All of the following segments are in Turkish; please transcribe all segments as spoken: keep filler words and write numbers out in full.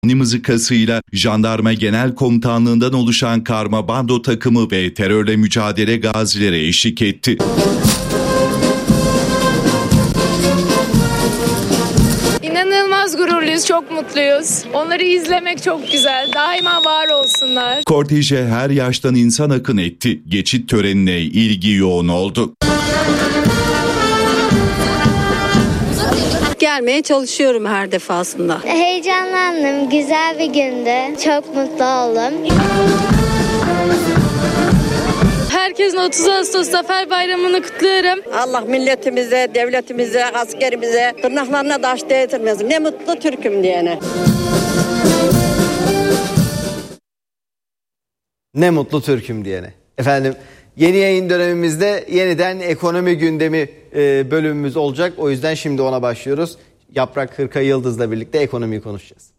mızıkasıyla Jandarma Genel Komutanlığından oluşan karma bando takımı ve terörle mücadele gazilere eşlik etti. İnanılmaz gururluyuz, çok mutluyuz. Onları izlemek çok güzel. Daima var olsunlar. Korteje her yaştan insan akın etti. Geçit törenine ilgi yoğun oldu. Gelmeye çalışıyorum her defasında. Heyecanlandım. Güzel bir gündü. Çok mutlu oldum. Herkesin otuz Ağustos Zafer Bayramı'nı kutluyorum. Allah milletimize, devletimize, askerimize tırnaklarına taş değdirmesin. Ne mutlu Türk'üm diyene. Ne mutlu Türk'üm diyene. Efendim, yeni yayın dönemimizde yeniden ekonomi gündemi e, bölümümüz olacak. O yüzden şimdi ona başlıyoruz. Yaprak Hırka Yıldız'la birlikte ekonomiyi konuşacağız.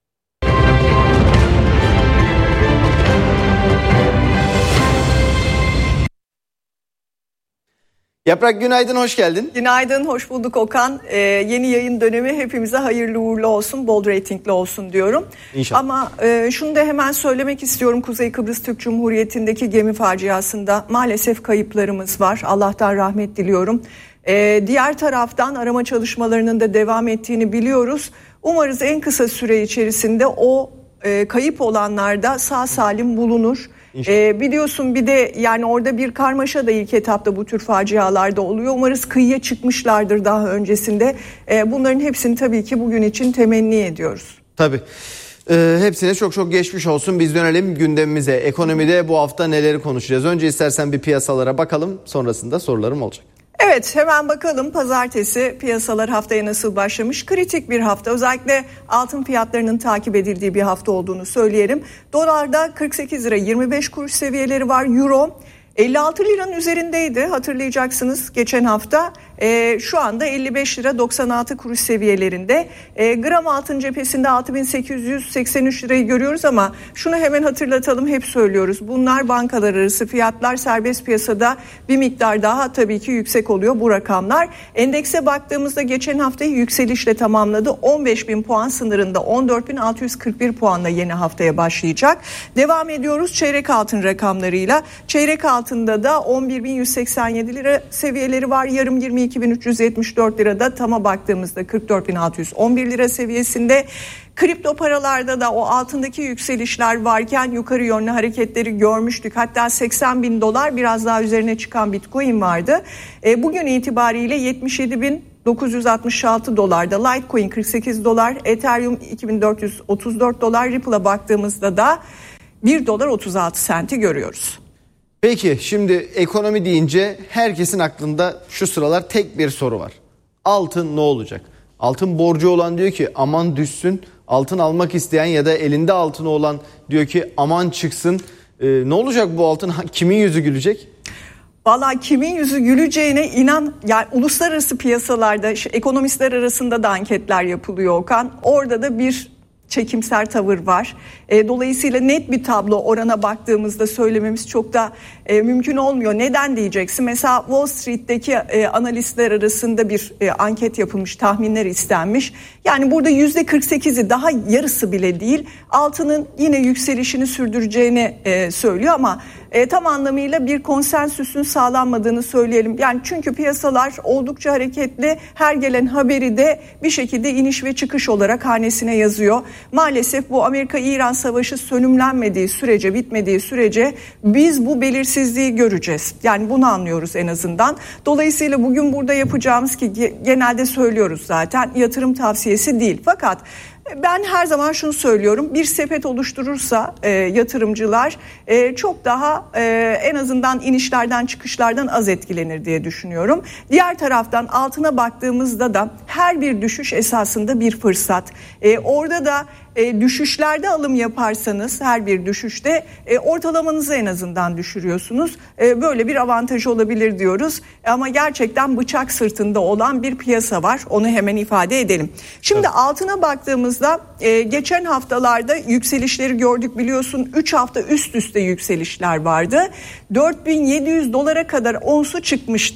Yaprak, günaydın, hoş geldin. Günaydın, hoş bulduk Okan. Ee, yeni yayın dönemi hepimize hayırlı uğurlu olsun, bol reytingli olsun diyorum. İnşallah. Ama e, şunu da hemen söylemek istiyorum. Kuzey Kıbrıs Türk Cumhuriyeti'ndeki gemi faciasında maalesef kayıplarımız var. Allah'tan rahmet diliyorum. Ee, diğer taraftan arama çalışmalarının da devam ettiğini biliyoruz. Umarız en kısa süre içerisinde o e, kayıp olanlar da sağ salim bulunur. Ee, biliyorsun bir de yani orada bir karmaşa da ilk etapta bu tür facialarda oluyor. Umarız kıyıya çıkmışlardır daha öncesinde. Ee, bunların hepsini tabii ki bugün için temenni ediyoruz. Tabii. Ee, hepsine çok çok geçmiş olsun. Biz dönelim gündemimize. Ekonomide bu hafta neleri konuşacağız? Önce istersen bir piyasalara bakalım. Sonrasında sorularım olacak. Evet, hemen bakalım pazartesi piyasalar haftaya nasıl başlamış? Kritik bir hafta, özellikle altın fiyatlarının takip edildiği bir hafta olduğunu söyleyelim. Dolarda kırk sekiz lira yirmi beş kuruş seviyeleri var. Euro elli altı liranın üzerindeydi, hatırlayacaksınız geçen hafta. E, şu anda elli beş lira doksan altı kuruş seviyelerinde. E, gram altın cephesinde altı bin sekiz yüz seksen üç lirayı görüyoruz ama şunu hemen hatırlatalım, hep söylüyoruz. Bunlar bankalar arası fiyatlar, serbest piyasada bir miktar daha tabii ki yüksek oluyor bu rakamlar. Endekse baktığımızda geçen haftayı yükselişle tamamladı. on beş bin puan sınırında, on dört bin altı yüz kırk bir puanla yeni haftaya başlayacak. Devam ediyoruz çeyrek altın rakamlarıyla. Çeyrek altında da on bir bin yüz seksen yedi lira seviyeleri var. Yarım yirmi iki bin üç yüz yetmiş dört lirada, tama baktığımızda kırk dört bin altı yüz on bir lira seviyesinde. Kripto paralarda da o altındaki yükselişler varken yukarı yönlü hareketleri görmüştük. Hatta seksen bin dolar, biraz daha üzerine çıkan Bitcoin vardı. E, bugün itibariyle yetmiş yedi bin dokuz yüz altmış altı dolarda, Litecoin kırk sekiz dolar, Ethereum iki bin dört yüz otuz dört dolar, Ripple'a baktığımızda da bir dolar otuz altı senti görüyoruz. Peki, şimdi ekonomi deyince herkesin aklında şu sıralar tek bir soru var. Altın ne olacak? Altın borcu olan diyor ki aman düşsün. Altın almak isteyen ya da elinde altını olan diyor ki aman çıksın. Ee, ne olacak bu altın? Kimin yüzü gülecek? Vallahi kimin yüzü güleceğine inan, yani uluslararası piyasalarda işte, ekonomistler arasında da anketler yapılıyor Okan. Orada da bir çekimser tavır var. E, dolayısıyla net bir tablo orana baktığımızda söylememiz çok da e, mümkün olmuyor. Neden diyeceksin? Mesela Wall Street'teki e, analistler arasında bir e, anket yapılmış, tahminler istenmiş. Yani burada yüzde kırk sekizi, daha yarısı bile değil, altının yine yükselişini sürdüreceğini e, söylüyor ama e, tam anlamıyla bir konsensüsün sağlanmadığını söyleyelim. Yani çünkü piyasalar oldukça hareketli, her gelen haberi de bir şekilde iniş ve çıkış olarak hanesine yazıyor. Maalesef bu Amerika-İran savaşı sönümlenmediği sürece, bitmediği sürece biz bu belirsizliği göreceğiz. Yani bunu anlıyoruz en azından. Dolayısıyla bugün burada yapacağımız, ki genelde söylüyoruz zaten, yatırım tavsiyesi değil. Fakat ben her zaman şunu söylüyorum, bir sepet oluşturursa e, yatırımcılar e, çok daha e, en azından inişlerden çıkışlardan az etkilenir diye düşünüyorum. Diğer taraftan altına baktığımızda da her bir düşüş esasında bir fırsat. E, orada da E, düşüşlerde alım yaparsanız her bir düşüşte e, ortalamanızı en azından düşürüyorsunuz. E, böyle bir avantajı olabilir diyoruz. Ama gerçekten bıçak sırtında olan bir piyasa var. Onu hemen ifade edelim. Şimdi evet, altına baktığımızda e, geçen haftalarda yükselişleri gördük biliyorsun. üç hafta üst üste yükselişler vardı. dört bin yedi yüz dolara kadar onsu çıkmıştı.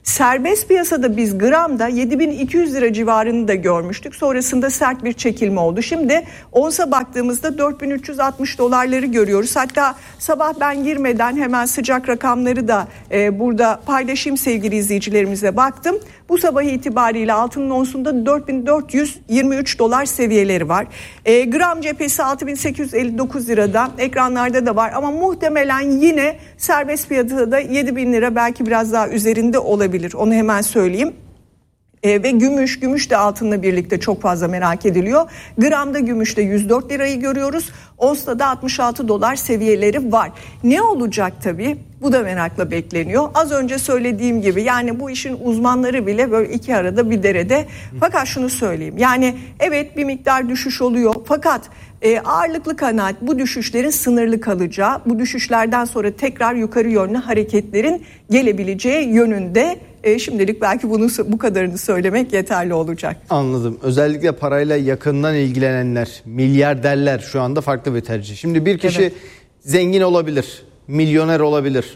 Serbest piyasada biz gramda yedi bin iki yüz lira civarını da görmüştük. Sonrasında sert bir çekilme oldu. Şimdi onsa baktığımızda dört bin üç yüz altmış dolarları görüyoruz. Hatta sabah ben girmeden hemen sıcak rakamları da e, burada paylaşayım sevgili izleyicilerimize baktım. Bu sabah itibariyle altının onsunda dört bin dört yüz yirmi üç dolar seviyeleri var. E, gram cephesi altı bin sekiz yüz elli dokuz lirada, ekranlarda da var ama muhtemelen yine serbest piyasada yedi bin lira, belki biraz daha üzerinde olabilir. Onu hemen söyleyeyim. E, ve gümüş, gümüş de altınla birlikte çok fazla merak ediliyor. Gramda gümüşte yüz dört lirayı görüyoruz. Onsta da altmış altı dolar seviyeleri var. Ne olacak tabii? Bu da merakla bekleniyor. Az önce söylediğim gibi, yani bu işin uzmanları bile böyle iki arada bir derede. Fakat şunu söyleyeyim. Yani evet, bir miktar düşüş oluyor. Fakat e, ağırlıklı kanaat bu düşüşlerin sınırlı kalacağı, bu düşüşlerden sonra tekrar yukarı yönlü hareketlerin gelebileceği yönünde. E, şimdilik belki bunu bu kadarını söylemek yeterli olacak. Anladım. Özellikle parayla yakından ilgilenenler, milyarderler şu anda farklı bir tercih. Şimdi bir kişi evet. zengin olabilir, milyoner olabilir.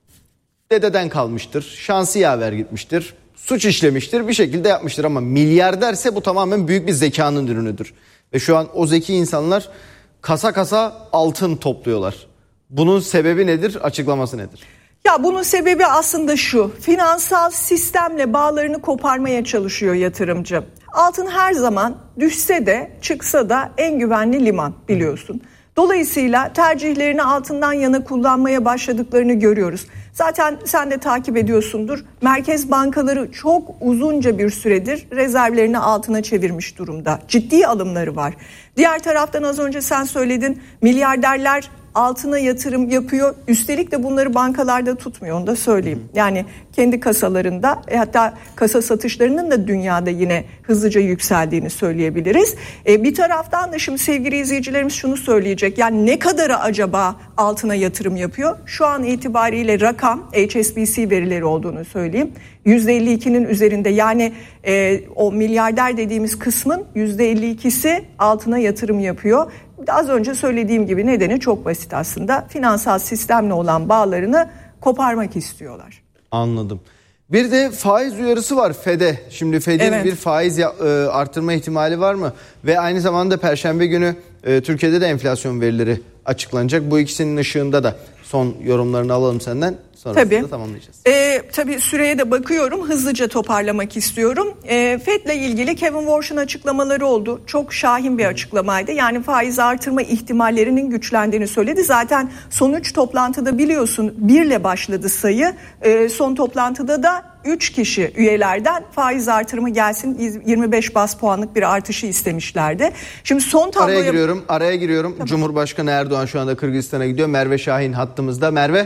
Dededen kalmıştır, şansı yaver gitmiştir, suç işlemiştir, bir şekilde yapmıştır ama milyarderse bu tamamen büyük bir zekanın ürünüdür. Ve şu an o zeki insanlar kasa kasa altın topluyorlar. Bunun sebebi nedir? Açıklaması nedir? Ya bunun sebebi aslında şu: finansal sistemle bağlarını koparmaya çalışıyor yatırımcı. Altın her zaman düşse de çıksa da en güvenli liman, biliyorsun. Dolayısıyla tercihlerini altından yana kullanmaya başladıklarını görüyoruz. Zaten sen de takip ediyorsundur. Merkez bankaları çok uzunca bir süredir rezervlerini altına çevirmiş durumda. Ciddi alımları var. Diğer taraftan az önce sen söyledin, milyarderler altına yatırım yapıyor. Üstelik de bunları bankalarda tutmuyor, onu da söyleyeyim. Yani kendi kasalarında, e, hatta kasa satışlarının da dünyada yine hızlıca yükseldiğini söyleyebiliriz. E, bir taraftan da şimdi sevgili izleyicilerimiz şunu söyleyecek. Yani ne kadarı acaba altına yatırım yapıyor? Şu an itibariyle rakam H S B C verileri olduğunu söyleyeyim. yüzde elli ikinin üzerinde, yani e, o milyarder dediğimiz kısmın yüzde elli ikisi altına yatırım yapıyor. Az önce söylediğim gibi nedeni çok basit aslında. Finansal sistemle olan bağlarını koparmak istiyorlar. Anladım. Bir de faiz uyarısı var Fed'e. Şimdi Fed'in evet. bir faiz ya, e, artırma ihtimali var mı? Ve aynı zamanda Perşembe günü e, Türkiye'de de enflasyon verileri açıklanacak. Bu ikisinin ışığında da son yorumlarını alalım senden. Sonrasında tabii. tamamlayacağız. Ee, tabii süreye de bakıyorum. Hızlıca toparlamak istiyorum. Ee, Fed'le ilgili Kevin Warsh'un açıklamaları oldu. Çok şahin bir açıklamaydı. Yani faiz artırma ihtimallerinin güçlendiğini söyledi. Zaten sonuç toplantıda biliyorsun birle başladı sayı. Ee, son toplantıda da üç kişi üyelerden faiz artırımı gelsin, yirmi beş bas puanlık bir artışı istemişlerdi. Şimdi son tabloya... Araya giriyorum, araya giriyorum. Tamam. Cumhurbaşkanı Erdoğan şu anda Kırgızistan'a gidiyor. Merve Şahin hattımızda. Merve.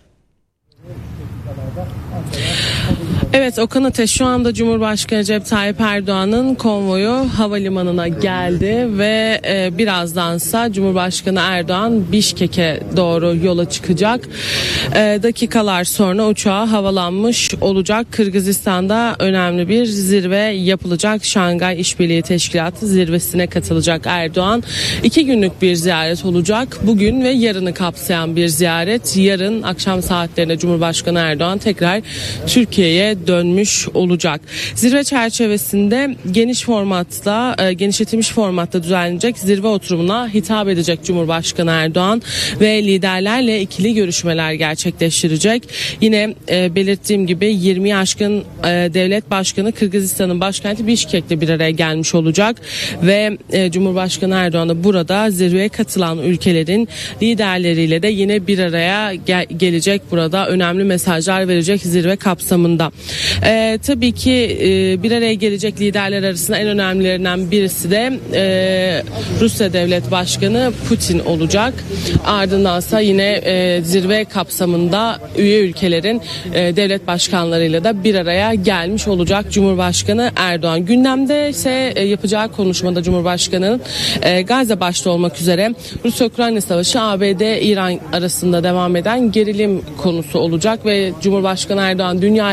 Evet Okan Ateş, şu anda Cumhurbaşkanı Recep Tayyip Erdoğan'ın konvoyu havalimanına geldi ve e, birazdansa Cumhurbaşkanı Erdoğan Bişkek'e doğru yola çıkacak. E, dakikalar sonra uçağı havalanmış olacak. Kırgızistan'da önemli bir zirve yapılacak. Şangay İşbirliği Teşkilatı zirvesine katılacak Erdoğan. İki günlük bir ziyaret olacak. Bugün ve yarını kapsayan bir ziyaret. Yarın akşam saatlerinde Cumhurbaşkanı Erdoğan tekrar Türkiye'ye dönmüş olacak. Zirve çerçevesinde geniş formatla, e, genişletilmiş formatta düzenlenecek zirve oturumuna hitap edecek Cumhurbaşkanı Erdoğan ve liderlerle ikili görüşmeler gerçekleştirecek. Yine e, belirttiğim gibi yirmiyi aşkın e, devlet başkanı Kırgızistan'ın başkenti Bişkek'te bir araya gelmiş olacak ve e, Cumhurbaşkanı Erdoğan da burada zirveye katılan ülkelerin liderleriyle de yine bir araya gel- gelecek. Burada önemli mesajlar verecek zirve kapsamında. Ee, tabii ki e, bir araya gelecek liderler arasında en önemlilerinden birisi de e, Rusya Devlet Başkanı Putin olacak. Ardındansa yine e, zirve kapsamında üye ülkelerin e, devlet başkanlarıyla da bir araya gelmiş olacak Cumhurbaşkanı Erdoğan. Gündemde ise e, yapacağı konuşmada Cumhurbaşkanı'nın e, Gazze başta olmak üzere Rusya-Ukrayna Savaşı, A B D-İran arasında devam eden gerilim konusu olacak ve Cumhurbaşkanı Erdoğan dünyaya bir kez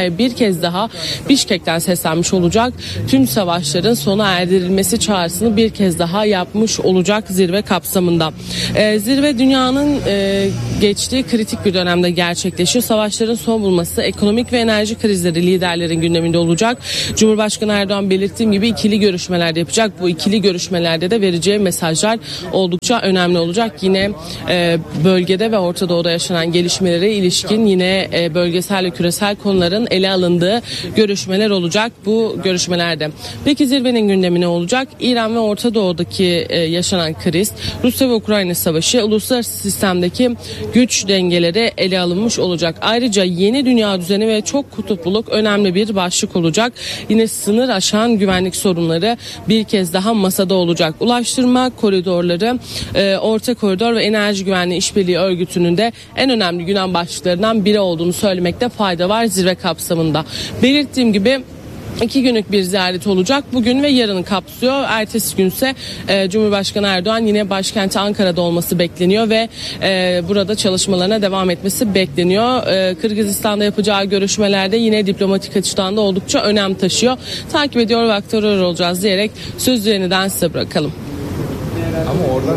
kez daha Bişkek'ten seslenmiş olacak. Tüm savaşların sona erdirilmesi çağrısını bir kez daha yapmış olacak zirve kapsamında. Ee, zirve dünyanın e, geçtiği kritik bir dönemde gerçekleşiyor. Savaşların son bulması, ekonomik ve enerji krizleri liderlerin gündeminde olacak. Cumhurbaşkanı Erdoğan belirttiğim gibi ikili görüşmeler yapacak. Bu ikili görüşmelerde de vereceği mesajlar oldukça önemli olacak. Yine e, bölgede ve Orta Doğu'da yaşanan gelişmelere ilişkin yine e, bölgesel ve küresel konuların ele alındığı görüşmeler olacak bu görüşmelerde. Peki zirvenin gündemi ne olacak? İran ve Orta Doğu'daki e, yaşanan kriz, Rusya ve Ukrayna savaşı, uluslararası sistemdeki güç dengeleri ele alınmış olacak. Ayrıca yeni dünya düzeni ve çok kutupluluk önemli bir başlık olacak. Yine sınır aşan güvenlik sorunları bir kez daha masada olacak. Ulaştırma koridorları, e, Orta Koridor ve Enerji Güvenliği İşbirliği Örgütü'nün de en önemli gündem başlıklarından biri olduğunu söylemekte fayda var zirve kapsamında. Belirttiğim gibi İki günlük bir ziyaret olacak. Bugün ve yarını kapsıyor. Ertesi günse e, Cumhurbaşkanı Erdoğan yine başkenti Ankara'da olması bekleniyor ve e, burada çalışmalarına devam etmesi bekleniyor. E, Kırgızistan'da yapacağı görüşmelerde yine diplomatik açıdan da oldukça önem taşıyor. Takip ediyor ve aktarıyor olacağız diyerek sözü yeniden size bırakalım. Ama oradan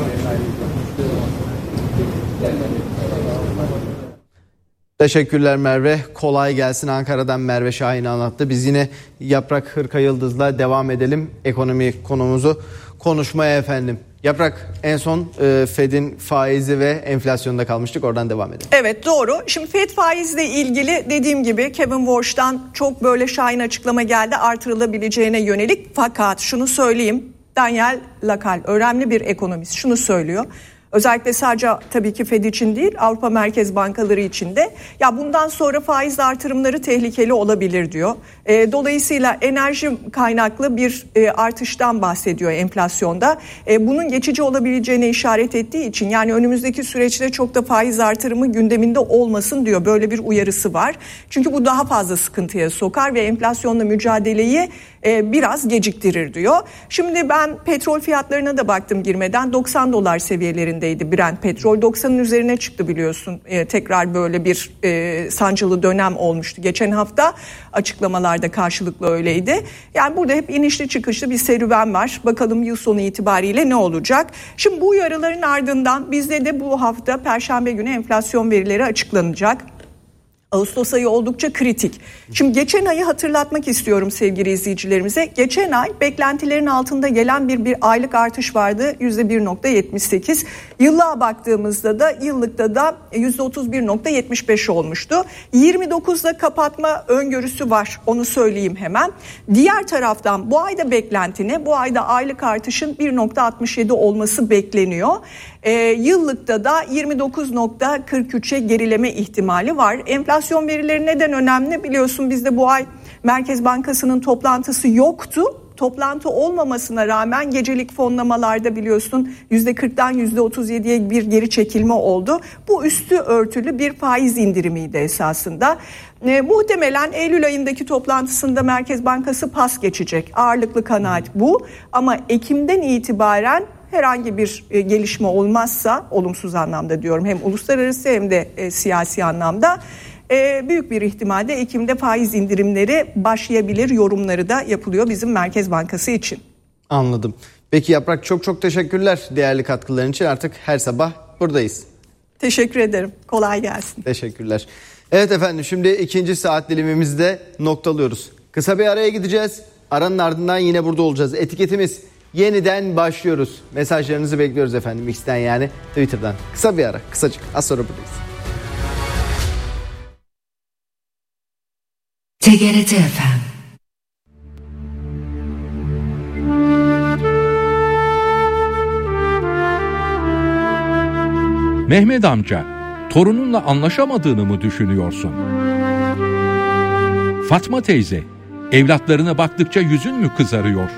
Teşekkürler Merve. Kolay gelsin. Ankara'dan Merve Şahin anlattı. Biz yine Yaprak Hırka Yıldız'la devam edelim ekonomi konumuzu konuşmaya efendim. Yaprak, en son e, Fed'in faizi ve enflasyonda kalmıştık. Oradan devam edelim. Evet, doğru. Şimdi Fed faizle ilgili dediğim gibi Kevin Warsh'tan çok böyle şahin açıklama geldi artırılabileceğine yönelik. Fakat şunu söyleyeyim, Daniel Lacalle önemli bir ekonomist şunu söylüyor. Özellikle sadece tabii ki Fed için değil, Avrupa Merkez Bankaları için de ya bundan sonra faiz artırımları tehlikeli olabilir diyor. E, dolayısıyla enerji kaynaklı bir e, artıştan bahsediyor enflasyonda. E, bunun geçici olabileceğine işaret ettiği için yani önümüzdeki süreçte çok da faiz artırımı gündeminde olmasın diyor. Böyle bir uyarısı var. Çünkü bu daha fazla sıkıntıya sokar ve enflasyonla mücadeleyi e, biraz geciktirir diyor. Şimdi ben petrol fiyatlarına da baktım girmeden doksan dolar seviyelerinde Brent petrol doksanın üzerine çıktı biliyorsun. Ee, tekrar böyle bir e, sancılı dönem olmuştu. Geçen hafta açıklamalarda karşılıklı öyleydi. Yani burada hep inişli çıkışlı bir serüven var. Bakalım yıl sonu itibariyle ne olacak? Şimdi bu uyarıların ardından bizde de bu hafta Perşembe günü enflasyon verileri açıklanacak. Ağustos ayı oldukça kritik. Şimdi geçen ayı hatırlatmak istiyorum sevgili izleyicilerimize. Geçen ay beklentilerin altında gelen bir bir aylık artış vardı. yüzde bir virgül yetmiş sekiz. Yıllığa baktığımızda da yıllıkta da yüzde otuz bir virgül yetmiş beş olmuştu. yirmi dokuzda kapatma öngörüsü var. Onu söyleyeyim hemen. Diğer taraftan bu ayda beklentine, bu ayda aylık artışın bir virgül altmış yedi olması bekleniyor. E, yıllıkta da yirmi dokuz virgül kırk üçe gerileme ihtimali var. Enflasyon verileri neden önemli? Biliyorsun bizde bu ay Merkez Bankası'nın toplantısı yoktu. Toplantı olmamasına rağmen gecelik fonlamalarda biliyorsun yüzde kırktan yüzde otuz yediye bir geri çekilme oldu. Bu üstü örtülü bir faiz indirimiydi esasında. E, muhtemelen Eylül ayındaki toplantısında Merkez Bankası pas geçecek. Ağırlıklı kanaat bu. Ama Ekim'den itibaren herhangi bir e, gelişme olmazsa, olumsuz anlamda diyorum, hem uluslararası hem de e, siyasi anlamda e, büyük bir ihtimalle Ekim'de faiz indirimleri başlayabilir yorumları da yapılıyor bizim Merkez Bankası için. Anladım. Peki Yaprak, çok çok teşekkürler değerli katkıların için. Artık her sabah buradayız. Teşekkür ederim. Kolay gelsin. Teşekkürler. Evet efendim, şimdi ikinci saat dilimimizde noktalıyoruz. Kısa bir araya gideceğiz. Aranın ardından yine burada olacağız. Etiketimiz yeniden başlıyoruz. Mesajlarınızı bekliyoruz efendim. X'ten yani Twitter'dan. Kısa bir ara, kısacık. Az sonra buradayız. T G R T F M. Mehmet amca, torununla anlaşamadığını mı düşünüyorsun? Fatma teyze, evlatlarına baktıkça yüzün mü kızarıyor?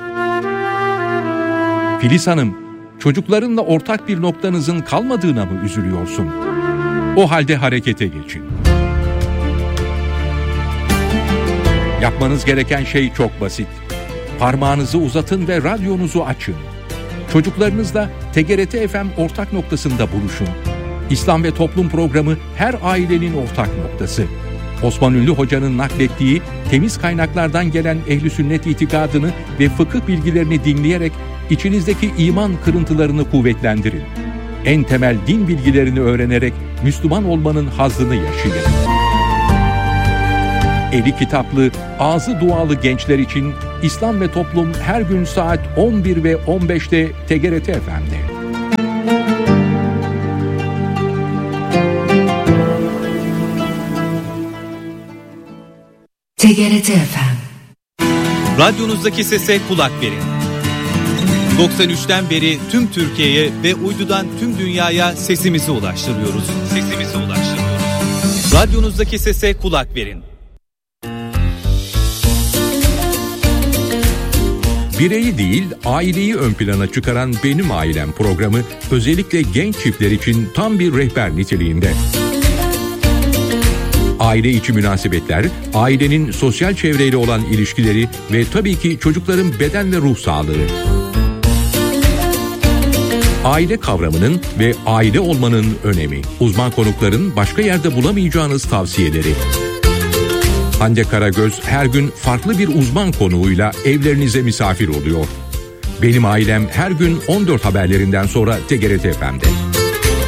Filiz Hanım, çocuklarınla ortak bir noktanızın kalmadığına mı üzülüyorsun? O halde harekete geçin. Yapmanız gereken şey çok basit. Parmağınızı uzatın ve radyonuzu açın. Çocuklarınızla T G R T F M ortak noktasında buluşun. İslam ve Toplum programı her ailenin ortak noktası. Osman Ünlü Hoca'nın naklettiği temiz kaynaklardan gelen ehl-i sünnet itikadını ve fıkıh bilgilerini dinleyerek içinizdeki iman kırıntılarını kuvvetlendirin. En temel din bilgilerini öğrenerek Müslüman olmanın hazzını yaşayın. Eli kitaplı, ağzı dualı gençler için İslam ve Toplum her gün saat on bir ve on beşte T G R T F M'de. T G R T F M. Radyonuzdaki sese kulak verin. doksan üçten beri tüm Türkiye'ye ve uydudan tüm dünyaya sesimizi ulaştırıyoruz. Sesimizi ulaştırıyoruz. Radyonuzdaki sese kulak verin. Bireyi değil, aileyi ön plana çıkaran Benim Ailem programı özellikle genç çiftler için tam bir rehber niteliğinde. Aile içi münasebetler, ailenin sosyal çevreyle olan ilişkileri ve tabii ki çocukların beden ve ruh sağlığı. Aile kavramının ve aile olmanın önemi. Uzman konukların başka yerde bulamayacağınız tavsiyeleri. Hande Karagöz her gün farklı bir uzman konuğuyla evlerinize misafir oluyor. Benim Ailem her gün on dört haberlerinden sonra T G R T F M'de.